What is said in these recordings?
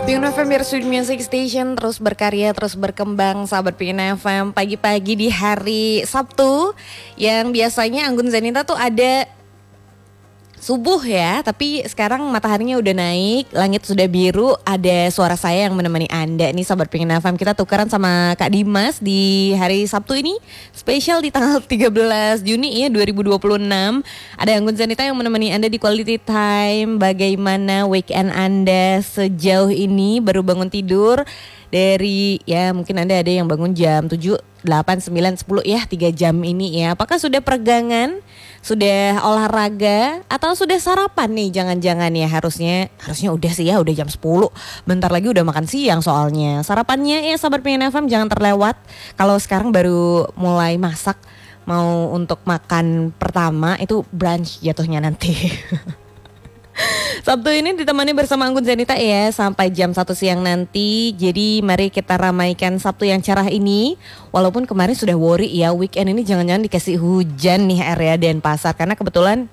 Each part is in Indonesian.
Pingin FM Your Sweet Music Station terus berkarya, terus berkembang. Sahabat Pingin FM, pagi-pagi di hari Sabtu yang biasanya Anggun Zanita tuh ada subuh ya, tapi sekarang mataharinya udah naik, langit sudah biru, ada suara saya yang menemani Anda nih Sahabat Pingin FM. Kita tukeran sama Kak Dimas di hari Sabtu ini, spesial di tanggal 13 Juni ya 2026. Ada Anggun Zanita yang menemani Anda di Quality Time. Bagaimana weekend Anda sejauh ini? Baru bangun tidur dari ya mungkin Anda ada yang bangun jam 7, 8, 9, 10 ya 3 jam ini ya. Apakah sudah peregangan? Sudah olahraga atau sudah sarapan nih? Jangan-jangan ya harusnya udah sih ya, udah jam 10. Bentar lagi udah makan siang soalnya. Sarapannya ya Sahabat Pingin FM jangan terlewat. Kalau sekarang baru mulai masak mau untuk makan pertama itu brunch jatuhnya nanti. Sabtu ini ditemani bersama Anggun Zanita ya sampai jam 1 siang nanti. Jadi mari kita ramaikan Sabtu yang cerah ini. Walaupun kemarin sudah worry ya, weekend ini jangan-jangan dikasih hujan nih area Denpasar. Karena kebetulan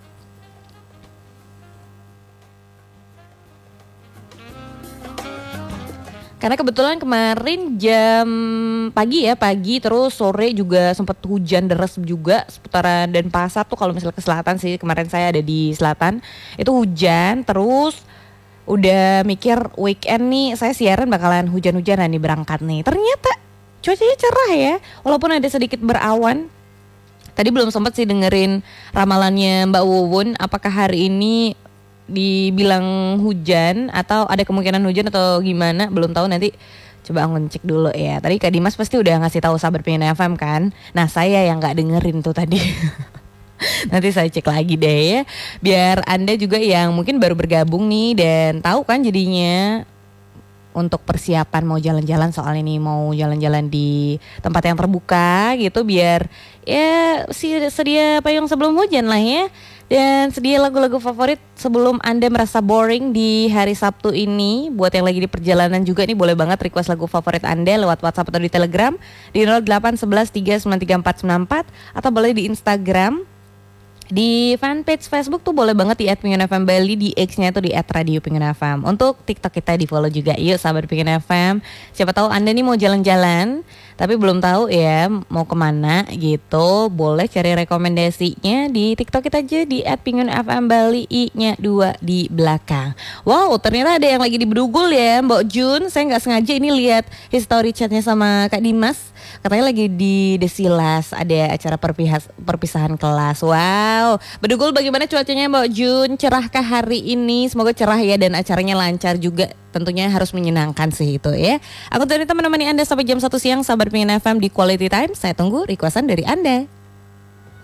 kemarin jam pagi terus sore juga sempat hujan deras juga seputaran Denpasar tuh. Kalau misalnya ke selatan sih, kemarin saya ada di selatan, itu hujan terus. Udah mikir weekend nih saya siaran bakalan hujan-hujanan nih berangkat nih. Ternyata cuacanya cerah ya, walaupun ada sedikit berawan. Tadi belum sempat sih dengerin ramalannya Mbak Wuwun, apakah hari ini dibilang hujan atau ada kemungkinan hujan atau gimana, belum tahu, nanti coba Anggun cek dulu ya. Tadi Kak Dimas pasti udah ngasih tahu Sahabat Pingin FM kan. Nah saya yang nggak dengerin tuh tadi. Nanti saya cek lagi deh ya, biar Anda juga yang mungkin baru bergabung nih dan tahu kan jadinya untuk persiapan mau jalan-jalan, soal ini mau jalan-jalan di tempat yang terbuka gitu, biar ya sedia payung sebelum hujan lah ya. Dan sedia lagu-lagu favorit sebelum Anda merasa boring di hari Sabtu ini. Buat yang lagi di perjalanan juga nih boleh banget request lagu favorit Anda lewat WhatsApp atau di Telegram di 0811 393 494 atau boleh di Instagram. Di fanpage Facebook tuh boleh banget di @pingin_fm Bali, di X-nya itu di @radio_pingin_fm. Untuk TikTok kita di follow juga, yuk Sahabat Pingin FM. Siapa tahu Anda nih mau jalan-jalan tapi belum tahu ya mau kemana gitu, boleh cari rekomendasinya di TikTok kita aja di @pingin_fm Bali, I-nya 2 di belakang. Wow, ternyata ada yang lagi di Bedugul ya Mbak Jun. Saya nggak sengaja ini lihat history chatnya sama Kak Dimas. Katanya lagi di Desilas ada acara perpisahan kelas. Wow, Bedugul bagaimana cuacanya Mbak Jun? Cerahkah hari ini? Semoga cerah ya dan acaranya lancar juga. Tentunya harus menyenangkan sih itu ya. Aku tadi menemani Anda sampai jam 1 siang Sahabat Pingin FM di Quality Time. Saya tunggu requestan dari Anda.